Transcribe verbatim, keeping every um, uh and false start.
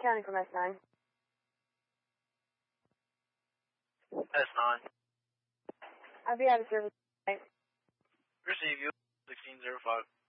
County from S nine. S nine. I'll be out of service tonight. Receive you, sixteen zero five.